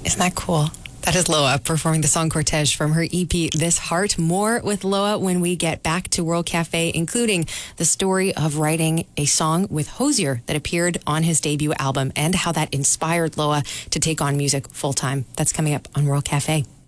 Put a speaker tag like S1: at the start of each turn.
S1: Isn't that cool? That is Loa performing the song Cortege from her EP, This Heart. More with Loa when we get back to World Cafe, including the story of writing a song with Hozier that appeared on his debut album and how that inspired Loa to take on music full time. That's coming up on World Cafe.